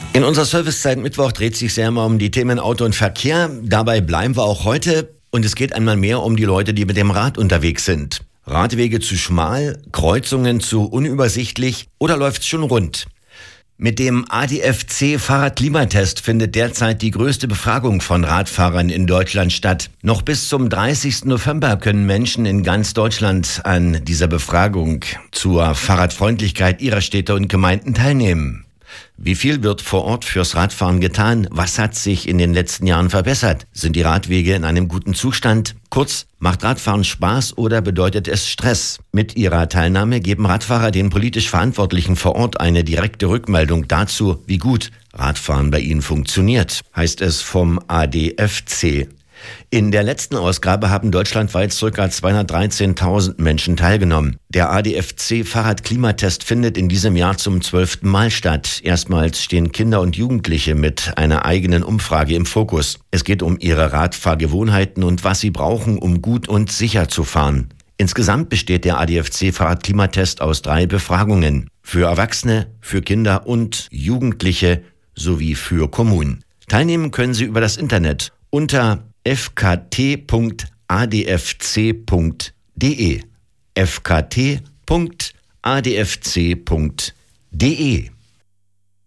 In unserer Servicezeit Mittwoch dreht sich sehr immer um die Themen Auto und Verkehr. Dabei bleiben wir auch heute. Und es geht einmal mehr um die Leute, die mit dem Rad unterwegs sind. Radwege zu schmal, Kreuzungen zu unübersichtlich oder läuft's schon rund? Mit dem ADFC Fahrradklimatest findet derzeit die größte Befragung von Radfahrern in Deutschland statt. Noch bis zum 30. November können Menschen in ganz Deutschland an dieser Befragung zur Fahrradfreundlichkeit ihrer Städte und Gemeinden teilnehmen. Wie viel wird vor Ort fürs Radfahren getan? Was hat sich in den letzten Jahren verbessert? Sind die Radwege in einem guten Zustand? Kurz, macht Radfahren Spaß oder bedeutet es Stress? Mit ihrer Teilnahme geben Radfahrer den politisch Verantwortlichen vor Ort eine direkte Rückmeldung dazu, wie gut Radfahren bei ihnen funktioniert, heißt es vom ADFC. In der letzten Ausgabe haben deutschlandweit ca. 213.000 Menschen teilgenommen. Der ADFC Fahrradklimatest findet in diesem Jahr zum 12. Mal statt. Erstmals stehen Kinder und Jugendliche mit einer eigenen Umfrage im Fokus. Es geht um ihre Radfahrgewohnheiten und was sie brauchen, um gut und sicher zu fahren. Insgesamt besteht der ADFC Fahrradklimatest aus 3 Befragungen. Für Erwachsene, für Kinder und Jugendliche sowie für Kommunen. Teilnehmen können Sie über das Internet unter fkt.adfc.de. fkt.adfc.de